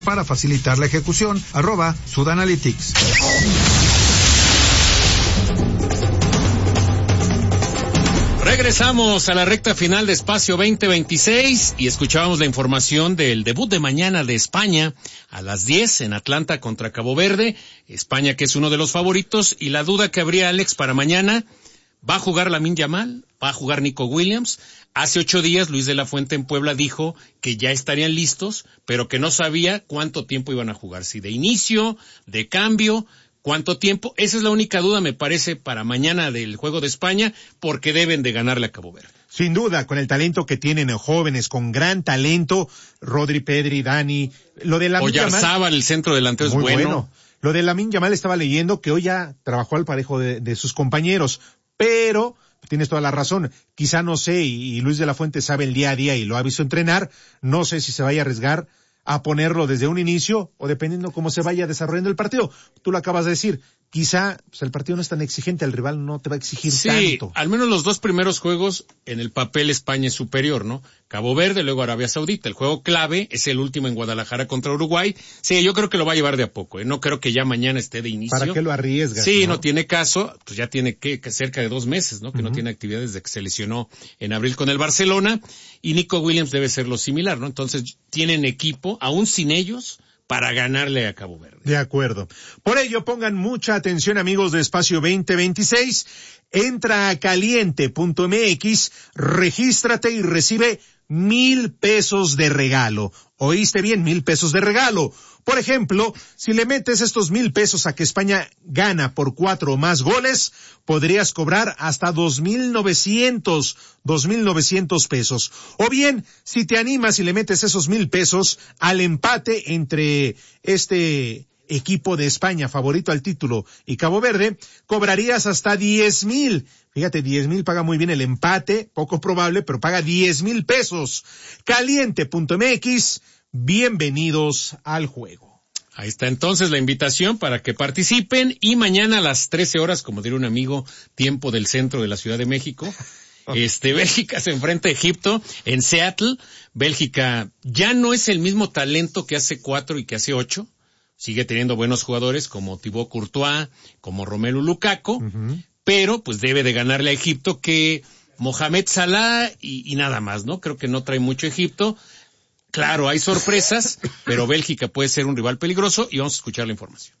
para facilitar la ejecución, @Sudanalytics. Regresamos a la recta final de Espacio 2026 y escuchábamos la información del debut de mañana de España a las 10 en Atlanta contra Cabo Verde. España, que es uno de los favoritos, y la duda que habría, Alex, para mañana: ¿va a jugar Lamine Yamal? ¿Va a jugar Nico Williams? Hace 8 días Luis de la Fuente en Puebla dijo que ya estarían listos, pero que no sabía cuánto tiempo iban a jugar, si de inicio, de cambio, cuánto tiempo. Esa es la única duda, me parece, para mañana del juego de España, porque deben de ganarle a Cabo Verde. Sin duda, con el talento que tienen jóvenes, con gran talento, Rodri, Pedri, Dani, lo de Lamine Yamal, Oyarzábal, el centro delantero, es bueno. Lo de Lamine Yamal, estaba leyendo que hoy ya trabajó al parejo de sus compañeros, pero tienes toda la razón, quizá no sé, y Luis de la Fuente sabe el día a día y lo ha visto entrenar, no sé si se vaya a arriesgar a ponerlo desde un inicio o dependiendo cómo se vaya desarrollando el partido. Tú lo acabas de decir, quizá el partido no es tan exigente, el rival no te va a exigir tanto. Sí, al menos los 2 primeros juegos, en el papel España es superior, ¿no? Cabo Verde, luego Arabia Saudita. El juego clave es el último en Guadalajara contra Uruguay. Sí, yo creo que lo va a llevar de a poco, ¿eh? No creo que ya mañana esté de inicio. ¿Para qué lo arriesgas? Sí, no tiene caso, pues ya tiene que cerca de 2 meses, ¿no? Que no tiene actividad desde que se lesionó en abril con el Barcelona, y Nico Williams debe ser lo similar, ¿no? Entonces, tienen equipo, aún sin ellos, para ganarle a Cabo Verde. De acuerdo. Por ello, pongan mucha atención, amigos de Espacio 2026. Entra a caliente.mx, regístrate y recibe 1,000 pesos de regalo. ¿Oíste bien? 1,000 pesos de regalo. Por ejemplo, si le metes estos 1,000 pesos a que España gana por 4 o más goles, podrías cobrar hasta 2,900 pesos. O bien, si te animas y le metes esos 1,000 pesos al empate entre este equipo de España favorito al título y Cabo Verde, cobrarías hasta 10,000. Fíjate, 10,000 paga muy bien el empate, poco probable, pero paga 10,000 pesos. Caliente.mx, bienvenidos al juego. Ahí está entonces la invitación para que participen, y mañana a las 13 horas, como diría un amigo, tiempo del centro de la Ciudad de México, Bélgica se enfrenta a Egipto en Seattle. Bélgica ya no es el mismo talento que hace 4 y que hace 8. Sigue teniendo buenos jugadores como Thibaut Courtois, como Romelu Lukaku, pero pues debe de ganarle a Egipto, que Mohamed Salah y nada más, ¿no? Creo que no trae mucho Egipto. Claro, hay sorpresas, pero Bélgica puede ser un rival peligroso, y vamos a escuchar la información.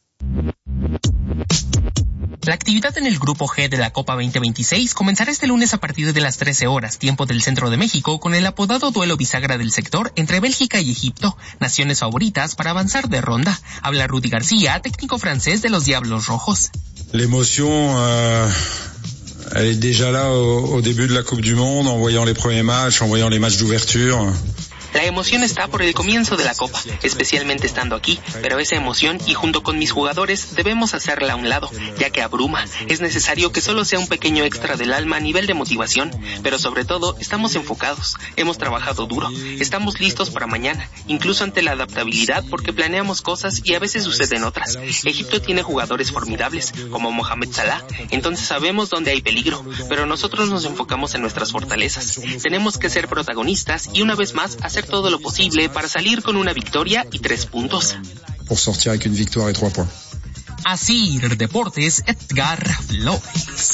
La actividad en el Grupo G de la Copa 2026 comenzará este lunes a partir de las 13 horas, tiempo del centro de México, con el apodado duelo bisagra del sector entre Bélgica y Egipto, naciones favoritas para avanzar de ronda. Habla Rudy García, técnico francés de los Diablos Rojos. L'émotion, elle est déjà là au début de la Coupe du Monde, en voyant les premiers matchs, en voyant les matchs d'ouverture. La emoción está por el comienzo de la Copa, especialmente estando aquí, pero esa emoción, y junto con mis jugadores, debemos hacerla a un lado, ya que abruma. Es necesario que solo sea un pequeño extra del alma a nivel de motivación, pero sobre todo estamos enfocados, hemos trabajado duro, estamos listos para mañana, incluso ante la adaptabilidad, porque planeamos cosas y a veces suceden otras. Egipto tiene jugadores formidables, como Mohamed Salah, entonces sabemos dónde hay peligro, pero nosotros nos enfocamos en nuestras fortalezas. Tenemos que ser protagonistas y una vez más hacer todo lo posible para salir con una victoria y 3 puntos. Pour sortir avec une victoire et 3 points. Asir Deportes, Edgar Flores.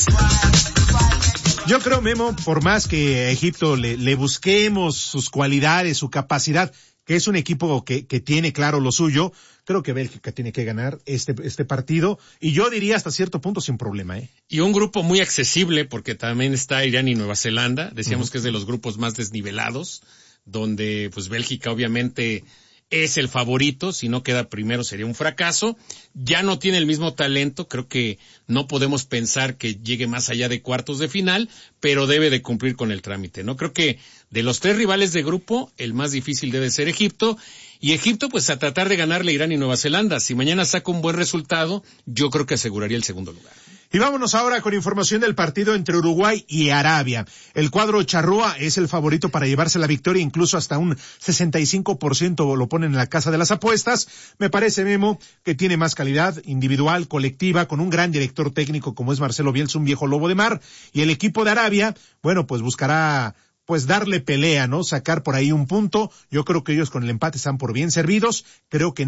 Yo creo, Memo, por más que a Egipto le busquemos sus cualidades, su capacidad, que es un equipo que tiene claro lo suyo, creo que Bélgica tiene que ganar este partido, y yo diría hasta cierto punto sin problema, ¿eh? Y un grupo muy accesible, porque también está Irán y Nueva Zelanda. Decíamos que es de los grupos más desnivelados, donde pues Bélgica obviamente es el favorito. Si no queda primero sería un fracaso. Ya no tiene el mismo talento, creo que no podemos pensar que llegue más allá de cuartos de final, pero debe de cumplir con el trámite, ¿no? Creo que de los 3 rivales de grupo, el más difícil debe ser Egipto, y Egipto pues a tratar de ganarle a Irán y Nueva Zelanda. Si mañana saca un buen resultado, yo creo que aseguraría el segundo lugar. Y vámonos ahora con información del partido entre Uruguay y Arabia. El cuadro charrúa es el favorito para llevarse la victoria, incluso hasta un 65% lo ponen en la casa de las apuestas. Me parece, Memo, que tiene más calidad individual, colectiva, con un gran director técnico como es Marcelo Bielsa, un viejo lobo de mar. Y el equipo de Arabia, bueno, pues buscará pues darle pelea, ¿no? Sacar por ahí un punto. Yo creo que ellos con el empate están por bien servidos. Creo que